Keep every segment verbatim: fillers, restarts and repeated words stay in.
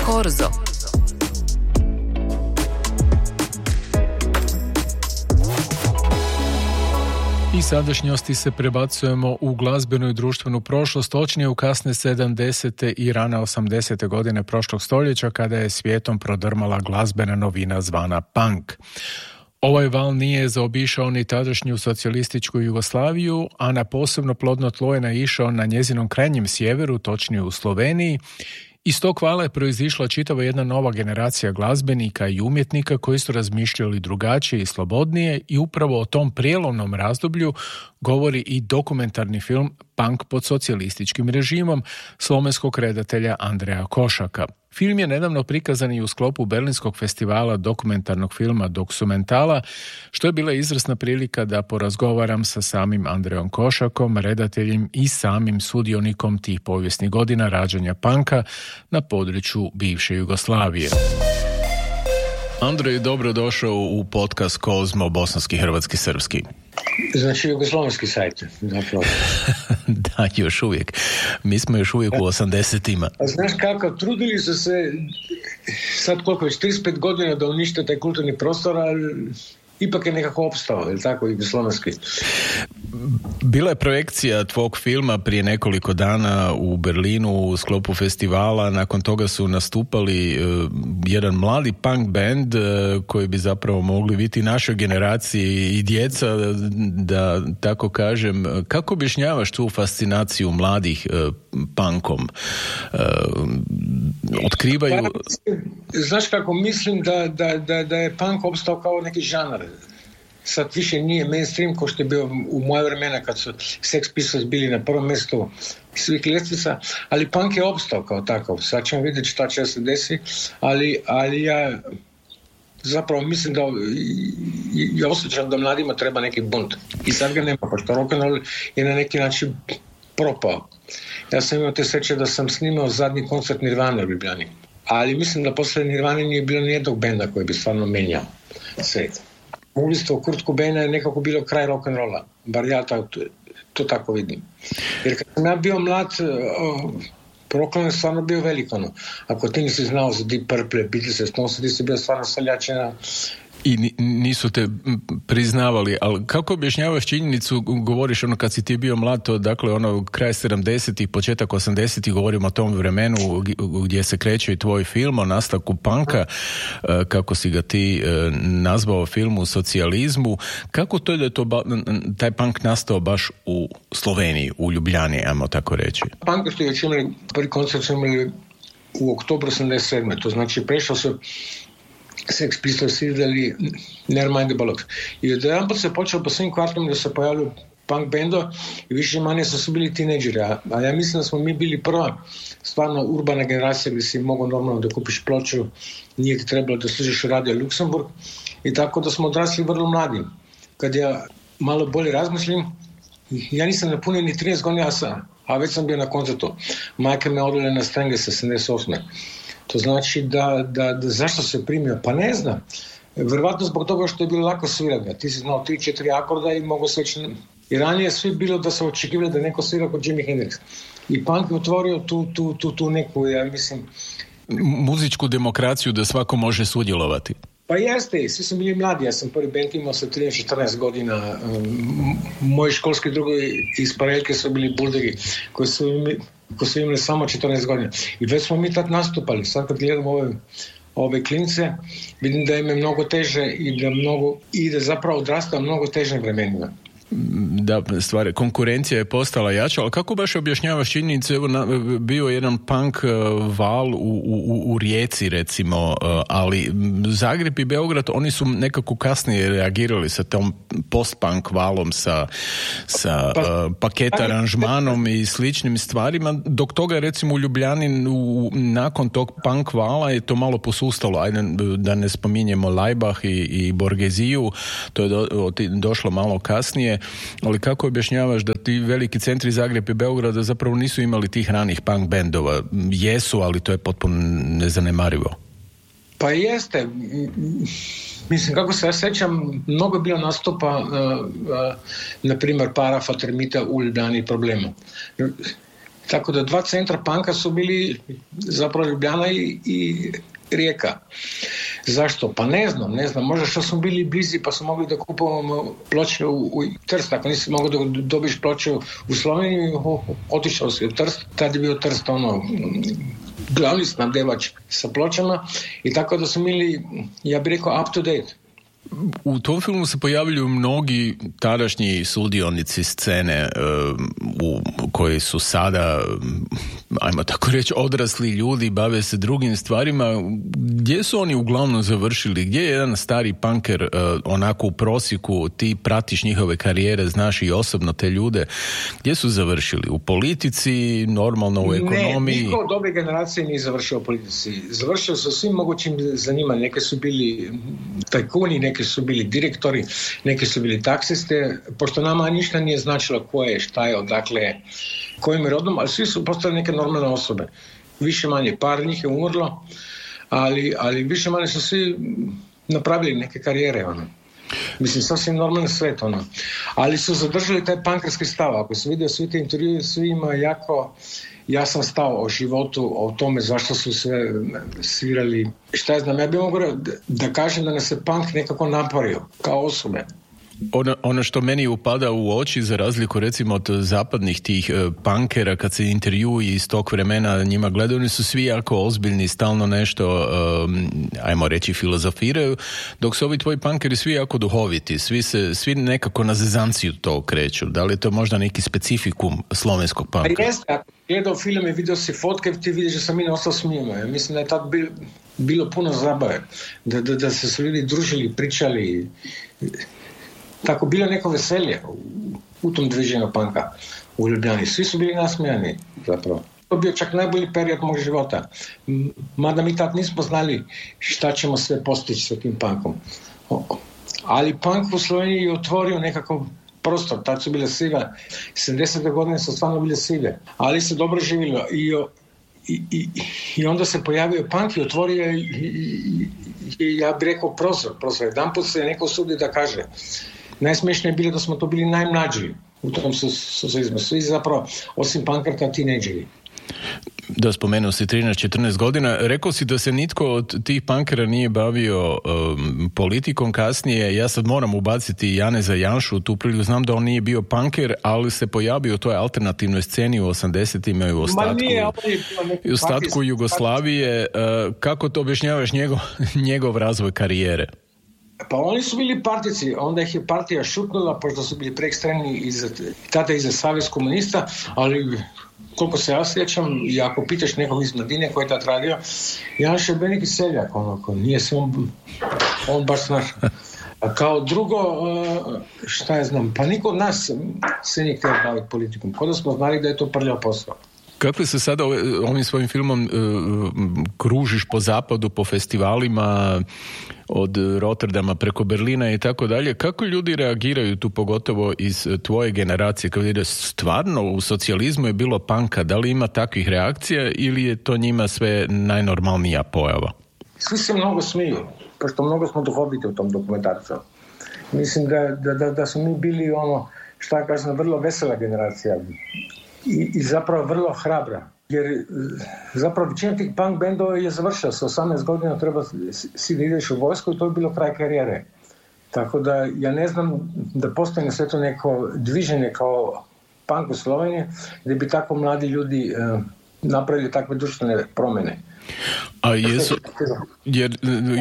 Korzo. Iz sadašnjosti se prebacujemo u glazbenu i društvenu prošlost, točnije u kasne sedamdesete i rane osamdesete godine prošlog stoljeća, kada je svijetom prodrmala glazbena novina zvana punk. Ovaj val nije zaobišao ni tadašnju socijalističku Jugoslaviju, a na posebno plodno tlo je naišao na njezinom krajnjem sjeveru, točnije u Sloveniji. Iz tog vala je proizišla čitava jedna nova generacija glazbenika i umjetnika koji su razmišljali drugačije i slobodnije, i upravo o tom prijelomnom razdoblju govori i dokumentarni film Punk pod socijalističkim režimom slovenskog redatelja Andreja Košaka. Film je nedavno prikazan i u sklopu Berlinskog festivala dokumentarnog filma Dokumentala, što je bila izvrsna prilika da porazgovaram sa samim Andrejom Košakom, redateljem i samim sudionikom tih povijesnih godina rađanja punka na području bivše Jugoslavije. Andrej, dobro došao u podcast Kozmo, bosanski, hrvatski, srpski. Znači jugoslovenski sajt, zapravo. Da, još uvijek. Mi smo još uvijek u osamdesetima. A znaš kako, trudili su se sad koliko već, trideset pet godina da unište taj kulturni prostor, ali ipak je nekako opstao, je li tako, jugoslovenski? Bila je projekcija tvog filma prije nekoliko dana u Berlinu u sklopu festivala. Nakon toga su nastupali uh, jedan mladi punk band uh, koji bi zapravo mogli biti našoj generaciji i djeca, da tako kažem. Kako objašnjavaš tu fascinaciju mladih uh, punkom? Uh, otkrivaju... Pa, znaš kako, mislim da, da, da, da je punk opstao kao neki žanar. Sad više nije mainstream kao što je bio u moje vremena kad su Sex Pistols bili na prvom mjestu svih ljestvica, ali punk je opstao kao takav. Sad ćemo vidjeti šta će se desi, ali, ali ja zapravo mislim da i osjećam da mladima treba neki bunt. I sad ga nema, pošto rock'n'roll je na neki način propao. Ja sam imao te sreće da sam snimao zadnji koncert Nirvane u Ljubljani, ali mislim da posle Nirvane nije bilo nijednog benda koji bi stvarno menjao svijet. Ubistvo Kurt Cobaina je nekako bilo kraj rock'n'rolla, bar ja to, to tako vidim. Jer kad sam ja bio mlad, oh, rock'n'roll je stvarno bio velik, ono. Ako ti nisi znao za Deep Purple, Beatlese, Stonese, ti si bio stvarno seljačena. I nisu te priznavali, ali kako objašnjavaš činjenicu, govoriš ono kad si ti bio mlad, to dakle ono kraj sedamdesetih, početak osamdesetih, govorimo o tom vremenu gdje se kreće i tvoj film o nastanku punka, kako si ga ti nazvao, film u socijalizmu. Kako to je da je to, taj punk nastao baš u Sloveniji, u Ljubljani, ajmo tako reći? Punk što je već imali, prvi koncert su imali u oktobru osamdeset sedme, to znači prešlo su Sex Pistols izdali Nevermind the Bollocks. I od jedan se počeo po svim kvartom da se pojavljaju punk bendo i više manje su su bili tineđeri. A, a ja mislim da smo mi bili prva stvarno urbana generacija gdje si mogao normalno da kupiš ploču, nije ti trebalo da slušaš Radio Luksemburg, i tako da smo odrasli vrlo mladi. Kad ja malo bolje razmislim, ja nisam napunio ni trinaest godina, a već sam bio na koncertu. Majka me odvela na Strenge sa sedamdeset osme. To znači da, da, da zašto se primio? Pa ne znam. Vjerovatno zbog toga što je bilo lako svirati. Ti si znao tri četiri akorda i mogo se već... I ranije svi bilo da se očekivali da neko svira kod Jimi Hendrix. I punk je otvorio tu, tu, tu, tu neku, ja mislim... muzičku demokraciju da svako može sudjelovati. Pa jeste, svi smo bili mladi. Ja sam prvi band imao sa trinaest četrnaest godina. Moji školski drugovi iz Pareljke su bili Buldegi, koji su imali... ko su imali samo četrnaest godina. I već smo mi tad nastupali. Sad kad gledam ove, ove klince, vidim da im je mnogo teže i da, mnogo, i da zapravo odrasta mnogo težim vremenima. Da, stvari, konkurencija je postala jača, ali kako baš objašnjavaš činjenicu, evo na, bio je jedan punk val u, u, u Rijeci recimo, ali Zagreb i Beograd, oni su nekako kasnije reagirali sa tom post-punk valom, sa, sa pa, uh, paket aranžmanom i sličnim stvarima, dok toga recimo u Ljubljani u, nakon tog punk vala je to malo posustalo, ajde da ne spominjemo Laibach i, i Borgeziju, to je do, došlo malo kasnije. Ali kako objašnjavaš da ti veliki centri Zagreb i Beograda zapravo nisu imali tih ranih punk bendova? Jesu, ali to je potpuno nezanemarivo. Pa jeste. Mislim, kako se ja sećam, mnogo je bilo nastupa, uh, uh, na primjer, Parafa, Termita u Ljubljani Problema. Tako da dva centra panka su bili zapravo Ljubljana i, i Rijeka. Zašto? Pa ne znam, ne znam, možda što smo bili blizi pa smo mogli da kupujemo ploče u, u Trst, ako nisi mogao da dobiš ploče u Sloveniji, otišao si u Trst, tad je bio Trst ono, glavni snabdevač sa pločama i tako da smo bili, ja bih rekao, up to date. U tom filmu se pojavljuju mnogi tadašnji sudionici scene u koji su sada, ajmo tako reći, odrasli ljudi, bave se drugim stvarima. Gdje su oni uglavnom završili? Gdje je jedan stari punker onako u prosjeku, ti pratiš njihove karijere, znaš i osobno te ljude, gdje su završili? U politici, normalno u ekonomiji? Ne, niko od ove generacije nije završio u politici. Završio su svim mogućim zanimanjima. Neke su bili tajkuni, neke su bili direktori, neki su bili taksiste, pošto nama ništa nije značilo ko je, šta je, odakle, kojim je rodom, ali svi su postali neke normalne osobe. Više manje, par njih je umrlo, ali, ali više manje su svi napravili neke karijere, ono. Mislim, sasvim normalni svet, ono. Ali su zadržali taj pankerski stav. Ako se vidio svi te intervjue, svi ima jako jasan stav o životu, o tome zašto su sve svirali. Šta ja znam, ja bih mogao da kažem da nas se punk nekako napario kao osobe. Ono, ono što meni upada u oči, za razliku recimo od zapadnih tih uh, punkera, kad se intervjui iz tog vremena njima gledaju, oni su svi jako ozbiljni, stalno nešto, um, ajmo reći, filozofiraju, dok su ovi tvoji punkeri svi jako duhoviti, svi, se, svi nekako na zezanciju to kreću. Da li je to možda neki specifikum slovenskog punka? Pa jeste, ako gledao film i vidio si fotke, ti vidiš da sam mi ostao smijemo. Ja mislim da je tad bil, bilo puno zabave, da, da, da se su ljudi družili, pričali. Tako bilo neko veselje u, u tom dviženju panka u Ljubljani. Svi su bili nasmijani zapravo. To je bio čak najbolji period mog života. Mada mi tad nismo znali šta ćemo sve postići sa tim pankom. Ali pank u Sloveniji je otvorio nekako prostor. Tad su bile sive. sedamdesete godine su stvarno bile sive. Ali se dobro živilo. I, i, i, i onda se pojavio pank i otvorio i, i, i ja bih rekao prostor. prostor. Jedan put se neko sudi da kaže. Najsmešnije je bilo da smo to bili najmlađi u tom socijalizmu. Svi zapravo, osim pankerta, tineđeri. Da, spomenuo si trinaest četrnaest godina. Rekao si da se nitko od tih punkera nije bavio um, politikom kasnije. Ja sad moram ubaciti Janeza Janšu u tu priliku. Znam da on nije bio punker, ali se pojavio u toj alternativnoj sceni u osamdesetima i u ostatku, nije, u ostatku Jugoslavije. Uh, kako to objašnjavaš njegov, njegov razvoj karijere? Pa oni su bili partici, onda ih je partija šutnula, pošto su bili preekstremni iza, tada iza Savez komunista, ali koliko se ja sjećam, i ako pitaš nekog iz mladine koji je tad radio, Janša je bio neki seljak, onako, nije se on, on baš znaš. A kao drugo, šta ja znam, pa niko od nas se nije htio baviti politikom, kod da smo znali da je to prljav posao. Kako se sada ovim svojim filmom uh, kružiš po zapadu, po festivalima, od Rotterdama preko Berlina i tako dalje, kako ljudi reagiraju tu, pogotovo iz tvoje generacije, kad vide stvarno u socijalizmu je bilo panka, da li ima takvih reakcija ili je to njima sve najnormalnija pojava? Svi se mnogo smiju, pošto mnogo smo duhoviti u tom dokumentarcu. Mislim da, da, da, da smo mi bili ono, šta kažem, vrlo vesela generacija. I, i zapravo vrlo hrabra, jer zapravo većina tih punk bendova je završila sa osamnaest godina, treba si da ideš u vojsku i to je bilo kraj karijere. Tako da ja ne znam da postoji na svetu neko dviženje kao punk u Sloveniji gdje bi tako mladi ljudi uh, napravili takve društvene promjene. A jesu, jer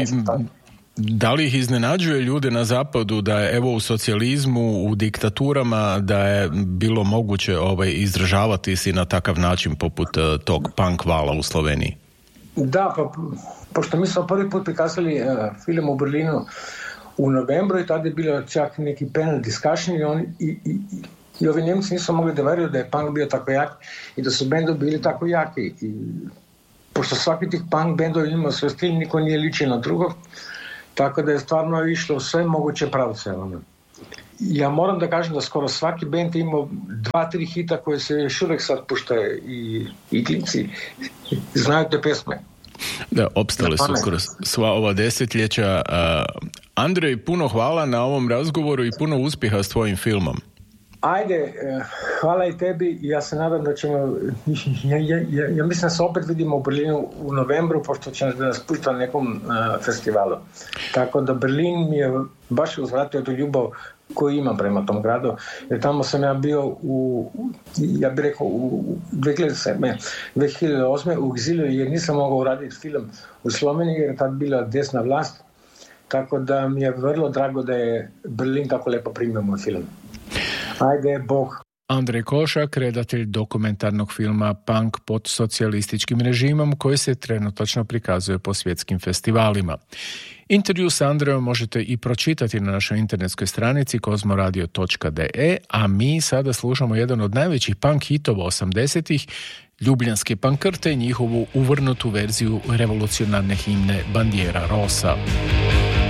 da li ih iznenađuje ljude na zapadu da je evo u socijalizmu, u diktaturama da je bilo moguće ovaj, izražavati si na takav način poput uh, tog punk vala u Sloveniji? Da, pa pošto mi smo prvi put prikazali uh, film u Berlinu u novembru i tada je bilo čak neki panel discussion i, on, i, i, i ovi Njemci nisu mogli da veruju da je punk bio tako jak i da su bendovi bili tako jaki. I, pošto svaki tih punk bendova imao svoj stil, niko nije ličio na drugog. Tako da je stvarno išlo u sve moguće pravce. Ja moram da kažem da skoro svaki bend imao dva, tri hita koje se još uvijek sad puštaju i, i klinci znaju te pesme. Da, opstale su skoro sva ova desetljeća. Uh, Andrej, puno hvala na ovom razgovoru i puno uspjeha s tvojim filmom. Ajde, hvala i tebi. Ja se nadam da ćemo, ja, ja, ja, ja mislim da se opet vidimo u Berlinu u novembru, pošto će nas pustiti na nekom uh, festivalu. Tako da Berlin mi je baš uzvratio tu ljubav koju imam prema tom gradu, jer tamo sam ja bio u, ja bih rekao, u dvije hiljade osme u egzilu, jer nisam mogao raditi film u Sloveniji, jer je tad bila desna vlast, tako da mi je vrlo drago da je Berlin tako lepo primio moj film. Ajde, Bog. Andrej Košak, redatelj dokumentarnog filma Punk pod socijalističkim režimom koji se trenutačno prikazuje po svjetskim festivalima. Intervju s Andrejom možete i pročitati na našoj internetskoj stranici kozmoradio točka de, a mi sada slušamo jedan od najvećih punk hitova osamdesetih, Ljubljanske pankrte, njihovu uvrnutu verziju revolucionarne himne Bandiera Rosa.